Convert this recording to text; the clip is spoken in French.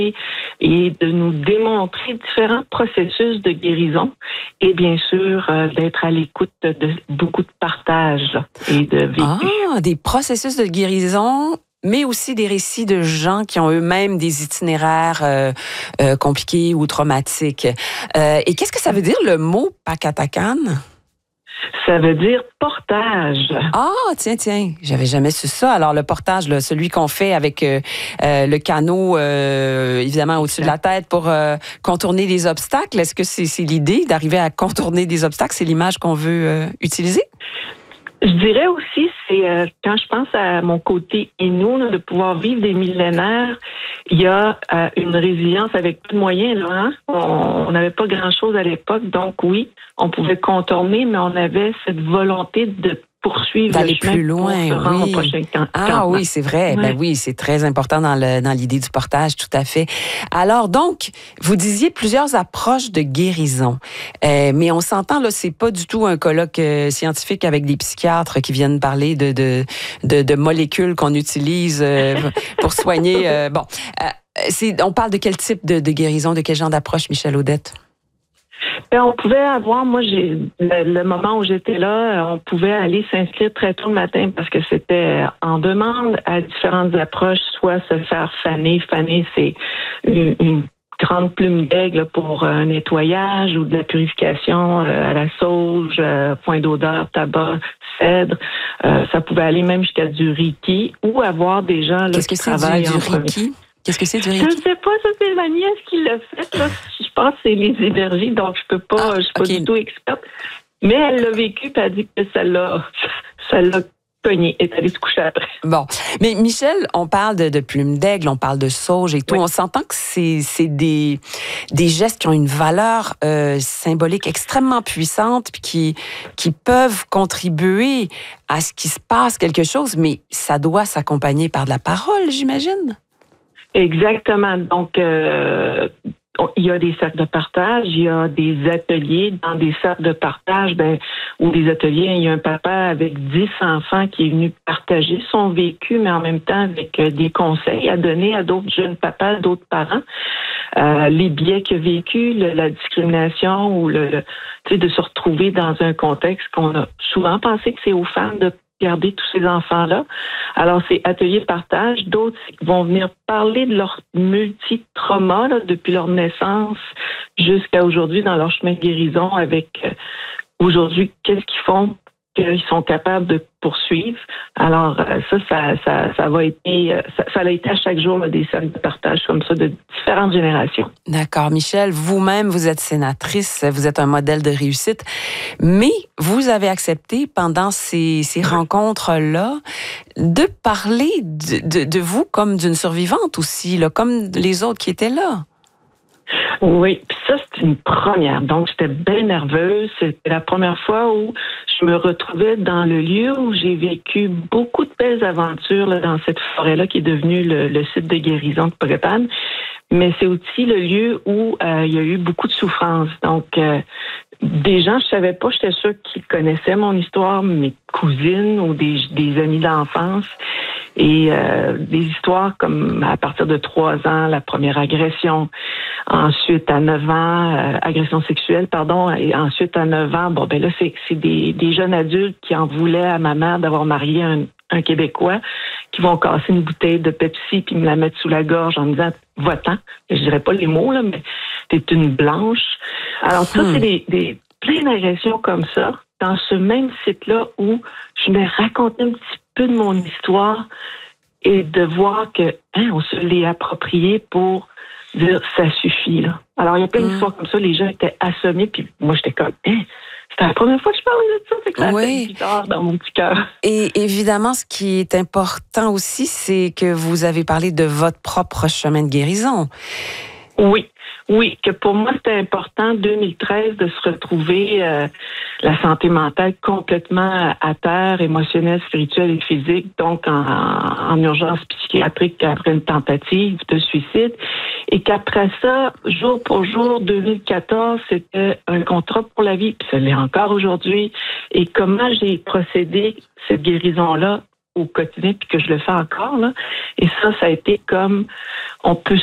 et de nous démontrer différents processus de guérison et bien sûr d'être à l'écoute de beaucoup de partage et de vécu. Ah, des processus de guérison, mais aussi des récits de gens qui ont eux-mêmes des itinéraires compliqués ou traumatiques. Et qu'est-ce que ça veut dire le mot Pakatakan? Ça veut dire portage. Ah, tiens, j'avais jamais su ça. Alors, le portage, là, celui qu'on fait avec le canot, évidemment, au-dessus de la tête pour contourner les obstacles. Est-ce que c'est l'idée d'arriver à contourner des obstacles? C'est l'image qu'on veut utiliser? Je dirais aussi, c'est quand je pense à mon côté Innu, de pouvoir vivre des millénaires, il y a une résilience avec peu de moyens. Là, hein? On n'avait pas grand-chose à l'époque, donc oui, on pouvait contourner, mais on avait cette volonté de poursuivre d'aller le chemin plus loin, au prochain Ah oui, c'est vrai. Ouais. Ben oui, c'est très important dans l'idée du portage, tout à fait. Alors donc, vous disiez plusieurs approches de guérison, mais on s'entend là, c'est pas du tout un colloque scientifique avec des psychiatres qui viennent parler de molécules qu'on utilise pour soigner. On parle de quel type de guérison, de quel genre d'approche, Michèle Audette? On pouvait avoir, moi, le moment où j'étais là, on pouvait aller s'inscrire très tôt le matin parce que c'était en demande à différentes approches, soit se faire faner. Faner, c'est une grande plume d'aigle pour un nettoyage ou de la purification à la sauge, point d'odeur, tabac, cèdre. Ça pouvait aller même jusqu'à du Reiki ou avoir des gens là, qui travaillent en Reiki? Qu'est-ce que c'est du Reiki? Je ne sais pas, ça c'est ma nièce qui l'a fait. Là. Je pense que c'est les énergies, donc je peux pas, je suis pas du tout experte. Mais elle l'a vécu et elle a dit que ça l'a cogné et est allée se coucher après. Bon, mais Michèle, on parle de plumes d'aigle, on parle de sauge et tout. Oui. On s'entend que c'est des gestes qui ont une valeur symbolique extrêmement puissante puis qui peuvent contribuer à ce qu'il se passe quelque chose, mais ça doit s'accompagner par de la parole, j'imagine. Exactement. Donc, il y a des cercles de partage, il y a des ateliers. Dans des cercles de partage, ou des ateliers, il y a un papa avec 10 enfants qui est venu partager son vécu, mais en même temps avec des conseils à donner à d'autres jeunes papas, d'autres parents. Les biais qu'il a vécu, la discrimination ou de se retrouver dans un contexte qu'on a souvent pensé que c'est aux femmes de garder tous ces enfants-là. Alors, c'est atelier de partage. D'autres vont venir parler de leur multi-trauma depuis leur naissance jusqu'à aujourd'hui dans leur chemin de guérison avec aujourd'hui, qu'est-ce qu'ils font qu'ils sont capables de poursuivre. Alors, ça a été à chaque jour des cercles de partage comme ça de différentes générations. D'accord. Michèle, vous-même, vous êtes sénatrice, vous êtes un modèle de réussite, mais vous avez accepté pendant ces rencontres-là de parler de vous comme d'une survivante aussi, là, comme les autres qui étaient là. Oui, puis ça, c'est une première. Donc, j'étais bien nerveuse. C'était la première fois où je me retrouvais dans le lieu où j'ai vécu beaucoup de belles aventures là, dans cette forêt-là qui est devenue le site de guérison de Pakatakan. Mais c'est aussi le lieu où il y a eu beaucoup de souffrance. Donc, des gens, je savais pas, j'étais sûre qu'ils connaissaient mon histoire, mes cousines ou des amis d'enfance. Et des histoires comme à partir de 3 ans, la première agression, ensuite à 9 ans, agression sexuelle, et ensuite à 9 ans, là, c'est des jeunes adultes qui en voulaient à ma mère d'avoir marié un Québécois, qui vont casser une bouteille de Pepsi puis me la mettre sous la gorge en me disant « va-t'en ». Je dirais pas les mots, là, mais t'es une blanche. Alors ça, c'est plein d'agressions comme ça, dans ce même site-là où je me racontais un petit peu de mon histoire et de voir que on se l'est approprié pour dire ça suffit là. Alors il y a plein d'histoires comme ça, les gens étaient assommés puis moi j'étais comme c'était la première fois que je parlais de ça, c'est que ça fait bizarre dans mon petit cœur. Et évidemment, ce qui est important aussi, c'est que vous avez parlé de votre propre chemin de guérison. Oui, que pour moi, c'était important, 2013, de se retrouver la santé mentale complètement à terre, émotionnelle, spirituelle et physique, donc en urgence psychiatrique après une tentative de suicide. Et qu'après ça, jour pour jour, 2014, c'était un contrat pour la vie, puis ça l'est encore aujourd'hui. Et comment j'ai procédé cette guérison-là au quotidien, puis que je le fais encore, là. Et ça a été comme, on peut